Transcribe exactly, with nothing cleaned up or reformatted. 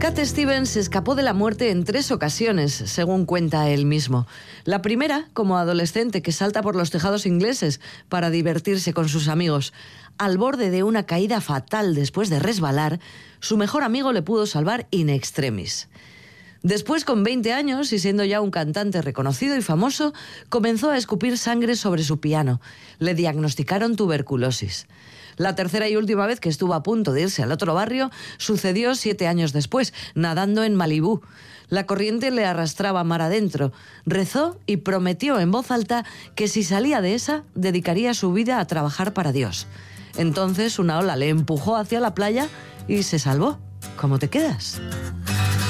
Cat Stevens escapó de la muerte en tres ocasiones, según cuenta él mismo. La primera, como adolescente que salta por los tejados ingleses para divertirse con sus amigos. Al borde de una caída fatal después de resbalar, su mejor amigo le pudo salvar in extremis. Después, con veinte años y siendo ya un cantante reconocido y famoso, comenzó a escupir sangre sobre su piano. Le diagnosticaron tuberculosis. La tercera y última vez que estuvo a punto de irse al otro barrio sucedió siete años después, nadando en Malibú. La corriente le arrastraba mar adentro. Rezó y prometió en voz alta que si salía de esa, dedicaría su vida a trabajar para Dios. Entonces una ola le empujó hacia la playa y se salvó. ¿Cómo te quedas?